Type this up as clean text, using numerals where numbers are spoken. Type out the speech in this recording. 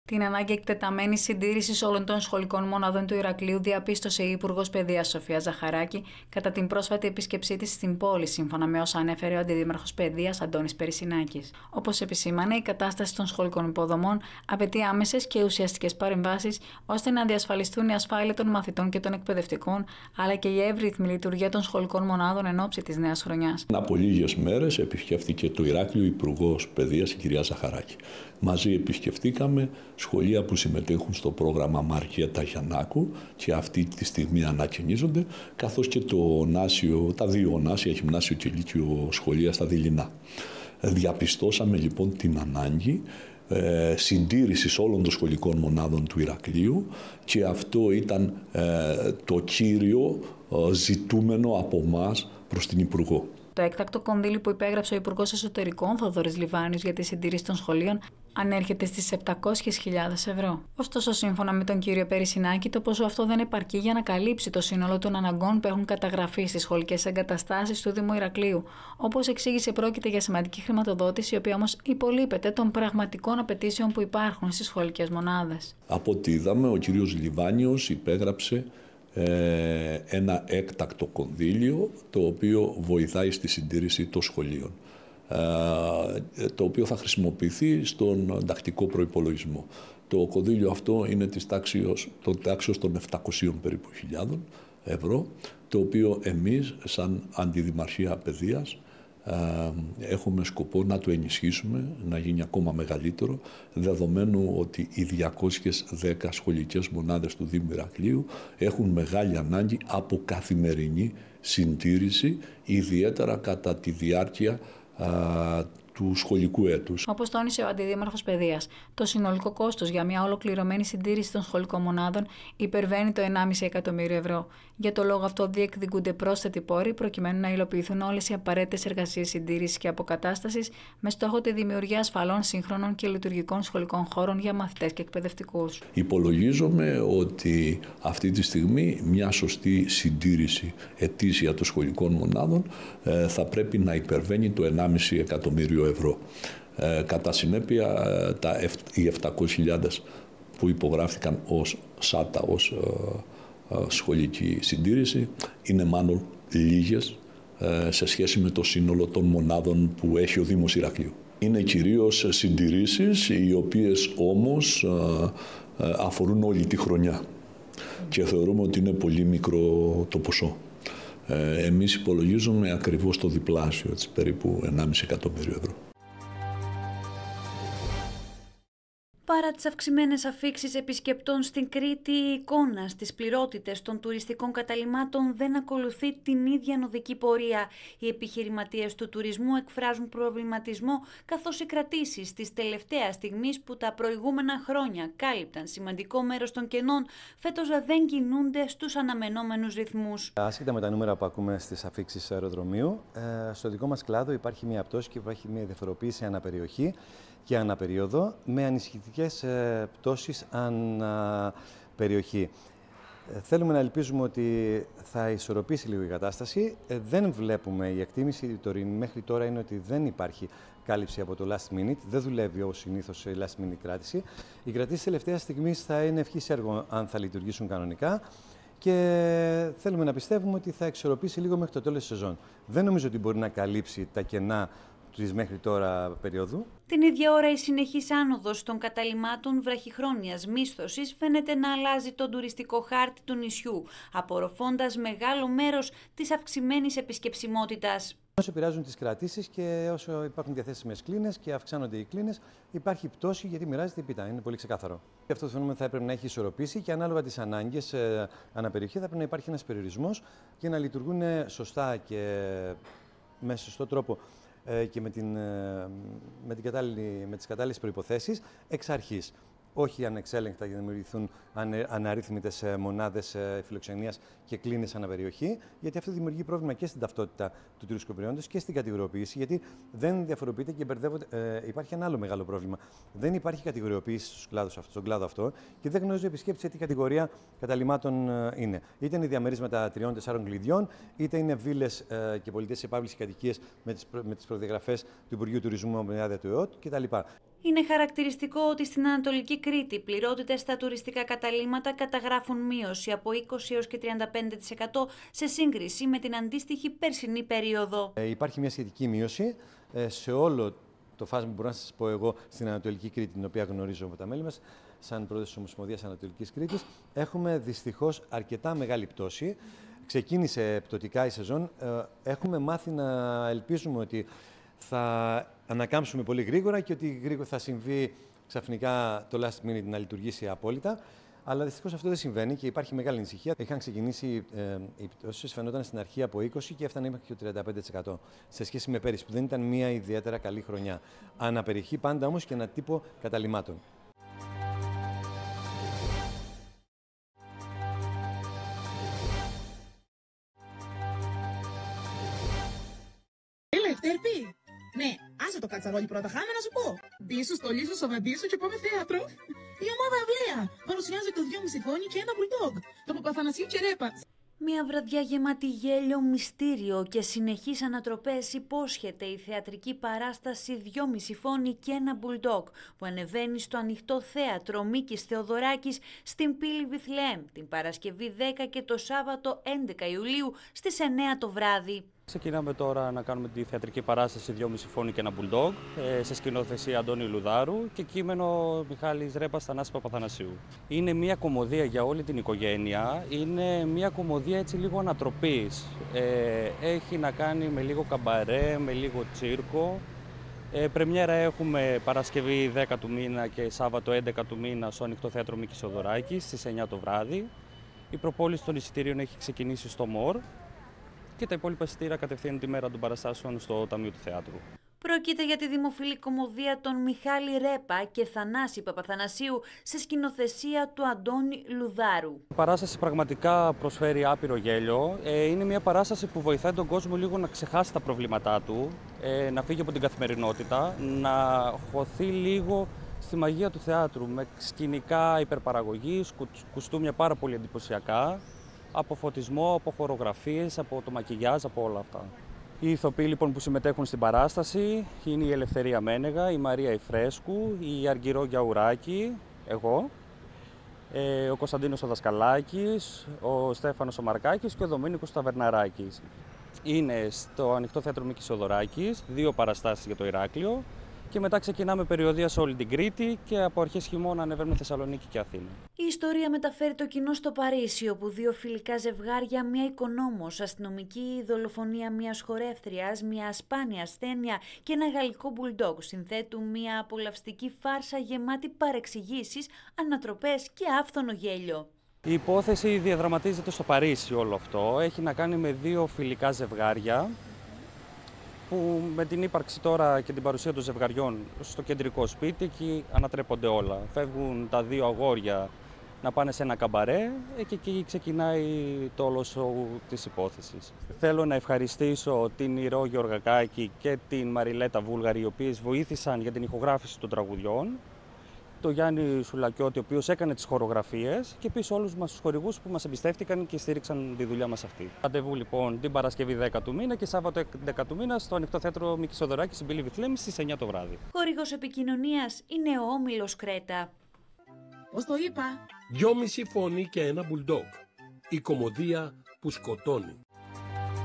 Την ανάγκη εκτεταμένης συντήρησης όλων των σχολικών μονάδων του Ηρακλείου διαπίστωσε η Υπουργός Παιδείας Σοφία Ζαχαράκη κατά την πρόσφατη επίσκεψή της στην πόλη, σύμφωνα με όσα ανέφερε ο Αντιδήμαρχος Παιδείας Αντώνης Περισσινάκης. Όπως επισήμανε, η κατάσταση των σχολικών υποδομών απαιτεί άμεσες και ουσιαστικές παρεμβάσεις ώστε να διασφαλιστούν η ασφάλεια των μαθητών και των εκπαιδευτικών, αλλά και η εύρυθμη λειτουργία των σχολικών μονάδων εν ώψη της νέας χρονιάς. Από λίγες μέρες επισκέφθηκε το Ηράκλειο η Υπουργός Παιδείας, η κυρία Ζαχαράκη. Μαζί επισκεφτήκαμε σχολεία που συμμετέχουν στο πρόγραμμα Μαρκέτα Γιαννάκου και αυτή τη στιγμή ανακαινίζονται, καθώς και τα δύο ονάσια, γυμνάσιο και λύκειο σχολεία στα Δειλινά. Διαπιστώσαμε λοιπόν την ανάγκη συντήρησης όλων των σχολικών μονάδων του Ηρακλείου και αυτό ήταν το κύριο ζητούμενο από εμάς προς την Υπουργό. Το έκτακτο κονδύλι που υπέγραψε ο Υπουργός Εσωτερικών Θοδωρής Λιβάνιος για τη συντήρηση των σχολείων ανέρχεται στις 700.000 ευρώ. Ωστόσο, σύμφωνα με τον κύριο Περισσινάκη, το ποσό αυτό δεν επαρκεί για να καλύψει το σύνολο των αναγκών που έχουν καταγραφεί στις σχολικές εγκαταστάσεις του Δήμου Ηρακλείου. Όπως εξήγησε, πρόκειται για σημαντική χρηματοδότηση, η οποία όμως υπολείπεται των πραγματικών απαιτήσεων που υπάρχουν στις σχολικές μονάδες. Από ό,τι είδαμε, ο κύριος Λιβάνιος υπέγραψε ένα έκτακτο κονδύλιο το οποίο βοηθάει στη συντήρηση των σχολείων, το οποίο θα χρησιμοποιηθεί στον τακτικό προϋπολογισμό. Το κονδύλιο αυτό είναι της τάξης των 700 περίπου χιλιάδων ευρώ, το οποίο εμείς σαν Αντιδημαρχία Παιδείας έχουμε σκοπό να το ενισχύσουμε, να γίνει ακόμα μεγαλύτερο, δεδομένου ότι οι 210 σχολικές μονάδες του Δήμου Ηρακλείου έχουν μεγάλη ανάγκη από καθημερινή συντήρηση, ιδιαίτερα κατά τη διάρκεια του σχολικού έτους. Όπως τόνισε ο Αντιδήμαρχος Παιδείας, το συνολικό κόστος για μια ολοκληρωμένη συντήρηση των σχολικών μονάδων υπερβαίνει το 1,5 εκατομμύριο ευρώ. Για το λόγο αυτό διεκδικούνται πρόσθετοι πόροι προκειμένου να υλοποιηθούν όλες οι απαραίτητες εργασίες συντήρησης και αποκατάστασης με στόχο τη δημιουργία ασφαλών, σύγχρονων και λειτουργικών σχολικών χώρων για μαθητές και εκπαιδευτικούς. Υπολογίζουμε ότι αυτή τη στιγμή μια σωστή συντήρηση ετήσια των σχολικών μονάδων θα πρέπει να υπερβαίνει το 1,5 εκατομμύριο ευρώ. Κατά συνέπεια, οι 700.000 που υπογράφηκαν ως ΣΑΤΑ, ως σχολική συντήρηση, είναι μάλλον λίγες σε σχέση με το σύνολο των μονάδων που έχει ο Δήμος Ηρακλείου. Είναι κυρίως συντηρήσεις, οι οποίες όμως αφορούν όλη τη χρονιά και θεωρούμε ότι είναι πολύ μικρό το ποσό. Εμείς υπολογίζουμε ακριβώς το διπλάσιο, περίπου 1,5 εκατομμύριο ευρώ. Παρά τις αυξημένες αφίξεις επισκεπτών στην Κρήτη, η εικόνα στις πληρότητες των τουριστικών καταλυμάτων δεν ακολουθεί την ίδια νοδική πορεία. Οι επιχειρηματίες του τουρισμού εκφράζουν προβληματισμό, καθώς οι κρατήσεις της τελευταίας στιγμής που τα προηγούμενα χρόνια κάλυπταν σημαντικό μέρος των κενών, φέτος δεν κινούνται στους αναμενόμενους ρυθμούς. Άσχετα με τα νούμερα που ακούμε στις αφίξεις αεροδρομίου, στο δικό μας κλάδο υπάρχει μια πτώση και υπάρχει μια διαφοροποίηση αναπεριοχή και αναπερίοδο με ανησυχητικές πτώσεις ανά περιοχή. Θέλουμε να ελπίζουμε ότι θα ισορροπήσει λίγο η κατάσταση. Δεν βλέπουμε, η εκτίμηση μέχρι τώρα είναι ότι δεν υπάρχει κάλυψη από το last minute, δεν δουλεύει ως συνήθως η last minute κράτηση. Οι κρατήσεις τελευταίας στιγμής θα είναι ευχής έργο αν θα λειτουργήσουν κανονικά και θέλουμε να πιστεύουμε ότι θα εξορροπήσει λίγο μέχρι το τέλος της σεζόν. Δεν νομίζω ότι μπορεί να καλύψει τα κενά της μέχρι τώρα περίοδου. Την ίδια ώρα η συνεχής άνοδος των καταλυμάτων βραχυχρόνιας μίσθωσης φαίνεται να αλλάζει τον τουριστικό χάρτη του νησιού, απορροφώντας μεγάλο μέρος της αυξημένης επισκεψιμότητας. Όσο επηρεάζουν τις κρατήσεις και όσο υπάρχουν διαθέσιμες κλίνες και αυξάνονται οι κλίνες, υπάρχει πτώση γιατί μοιράζεται η πίτα. Είναι πολύ ξεκάθαρο. Αυτό το φαινόμενο θα έπρεπε να έχει ισορροπήσει και ανάλογα τις ανάγκες αναπεριοχή θα πρέπει να υπάρχει ένας περιορισμός για να λειτουργούν σωστά και με σωστό τρόπο και με τις κατάλληλες προϋποθέσεις εξ αρχής. Όχι ανεξέλεγκτα για να δημιουργηθούν αναρρύθμιτες μονάδες φιλοξενίας και κλίνες αναπεριοχή, γιατί αυτό δημιουργεί πρόβλημα και στην ταυτότητα του τουριστικού προϊόντος και στην κατηγοριοποίηση, γιατί δεν διαφοροποιείται και μπερδεύονται. Υπάρχει ένα άλλο μεγάλο πρόβλημα. Δεν υπάρχει κατηγοριοποίηση στον κλάδο αυτό και δεν γνωρίζει ο επισκέπτης τι κατηγορία καταλυμάτων είναι. Είτε είναι διαμερίσματα 3-4 κλειδιών, είτε είναι βίλες και πολιτές σε επάβληση κατοικίες με τις προδιαγραφές του Υπουργείου Τουρισμού με άδεια του ΕΟΤ κτλ. Είναι χαρακτηριστικό ότι στην Ανατολική Κρήτη πληρότητες στα τουριστικά καταλύματα καταγράφουν μείωση από 20% έως και 35% σε σύγκριση με την αντίστοιχη περσινή περίοδο. Υπάρχει μια σχετική μείωση σε όλο το φάσμα που μπορώ να σας πω εγώ στην Ανατολική Κρήτη, την οποία γνωρίζω από τα μέλη μας, σαν πρόεδρος της Ομοσπονδίας Ανατολικής Κρήτης. Έχουμε δυστυχώς αρκετά μεγάλη πτώση. Ξεκίνησε πτωτικά η σεζόν. Έχουμε μάθει να ελπίζουμε ότι θα ανακάμψουμε πολύ γρήγορα και ότι γρήγορα θα συμβεί ξαφνικά το last minute να λειτουργήσει απόλυτα. Αλλά δυστυχώς αυτό δεν συμβαίνει και υπάρχει μεγάλη ανησυχία. Είχαν ξεκινήσει οι πτώσεις, φαινόταν στην αρχή από 20% και έφτανε μέχρι το 35% σε σχέση με πέρυσι, που δεν ήταν μια ιδιαίτερα καλή χρονιά. Αναπεριχεί πάντα όμως και ένα τύπο καταλυμάτων. Ναι, άσε το κατσαρόλι πρώτα, χάμε να σου πω. Μπει σου, στολί σου, σοβαντή σου και πάμε θέατρο. Η ομάδα Αυλαία παρουσιάζει το 2,5 φόνι και ένα μπουλντόγκ. Το Παπαθανασίου και Ρέπα. Μια βραδιά γεμάτη γέλιο, μυστήριο και συνεχείς ανατροπές υπόσχεται η θεατρική παράσταση 2,5 φόνι και ένα μπουλντόγκ που ανεβαίνει στο ανοιχτό θέατρο Μίκης Θεοδωράκης στην Πύλη Βιθλεέμ την Παρασκευή 10 και το Σάββατο 11 Ιουλίου στις 9 το βράδυ. Ξεκινάμε τώρα να κάνουμε τη θεατρική παράσταση 2,5 φόνι και ένα μπουλντόγκ σε σκηνοθεσία Αντώνη Λουδάρου και κείμενο Μιχάλης Ρέπας, Θανάση Παπαθανασίου. Είναι μια κωμωδία για όλη την οικογένεια, είναι μια κωμωδία έτσι λίγο ανατροπής. Έχει να κάνει με λίγο καμπαρέ, με λίγο τσίρκο. Πρεμιέρα έχουμε Παρασκευή 10 του μήνα και Σάββατο 11 του μήνα στο ανοιχτό θέατρο Μίκης Θεοδωράκης στις 9 το βράδυ. Η προπόληση των εισιτήριων έχει ξεκινήσει στο ΜΟΡ. Και τα υπόλοιπα εισιτήρια κατευθείαν τη μέρα των παραστάσεων στο Ταμείο του Θεάτρου. Πρόκειται για τη δημοφιλή κωμωδία των Μιχάλη Ρέπα και Θανάση Παπαθανασίου σε σκηνοθεσία του Αντώνη Λουδάρου. Η παράσταση πραγματικά προσφέρει άπειρο γέλιο. Είναι μια παράσταση που βοηθάει τον κόσμο λίγο να ξεχάσει τα προβλήματά του, να φύγει από την καθημερινότητα, να χωθεί λίγο στη μαγεία του θεάτρου με σκηνικά υπερπαραγωγής, κουστούμια πάρα πολύ εντυπωσιακά. Από φωτισμό, από χορογραφίες, από το μακιγιάζ, από όλα αυτά. Οι ηθοποιοί λοιπόν που συμμετέχουν στην παράσταση είναι η Ελευθερία Μένεγα, η Μαρία Ιφρέσκου, η Αργυρό Γιαουράκη, εγώ, ο Κωνσταντίνος ο Δασκαλάκης, ο Στέφανος ο Μαρκάκης και ο Δομήνικος Ταβερναράκης. Είναι στο ανοιχτό θέατρο Μίκης Θεοδωράκης, 2 παραστάσεις για το Ηράκλειο και μετά ξεκινάμε περιοδεία σε όλη την Κρήτη και από αρχές χειμώνα ανεβαίνουμε Θεσσαλονίκη και Αθήνα. Η ιστορία μεταφέρει το κοινό στο Παρίσι, όπου 2 φιλικά ζευγάρια, μια οικονόμος, αστυνομική, δολοφονία μιας χορεύτριας, μια σπάνια ασθένεια και ένα γαλλικό μπουλντόγκ συνθέτουν μια απολαυστική φάρσα γεμάτη παρεξηγήσεις, ανατροπές και άφθονο γέλιο. Η υπόθεση διαδραματίζεται στο Παρίσι όλο αυτό. Έχει να κάνει με 2 φιλικά ζευγάρια που με την ύπαρξη τώρα και την παρουσία των ζευγαριών στο κεντρικό σπίτι εκεί ανατρέπονται όλα. Φεύγουν τα 2 αγόρια να πάνε σε ένα καμπαρέ και εκεί ξεκινάει το όλο σοου της υπόθεσης. Θέλω να ευχαριστήσω την Ηρώ Γεωργακάκη και την Μαριλέτα Βούλγαρη, οι οποίες βοήθησαν για την ηχογράφηση των τραγουδιών, τον Γιάννη Σουλακιώτη, ο οποίος έκανε τις χορογραφίες και επίσης όλους μας τους χορηγούς που μας εμπιστεύτηκαν και στήριξαν τη δουλειά μας αυτή. Ραντεβού λοιπόν την Παρασκευή 10 του μήνα και Σάββατο 11 του μήνα στο ανοιχτό θέατρο Μίκης Θεοδωράκη στην Πύλη Βιθλεέμ στις 9 το βράδυ. Χορηγός επικοινωνίας είναι ο Όμιλος Κρέτα. Πώς το είπα? 2,5 φόνι και ένα μπουλντόγκ. Η κωμωδία που σκοτώνει.